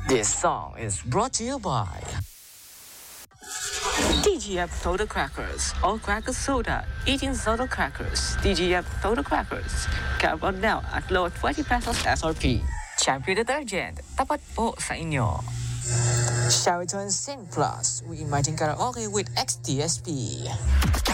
This song is brought to you by DGF Soda Crackers. All crackers soda. Eating soda crackers. DGF Soda Crackers. Carbon now at low 20 pesos SRP. Champion Detergent. Tapat po sa inyo. Shariton Sing Plus. We imagine karaoke with XTSP.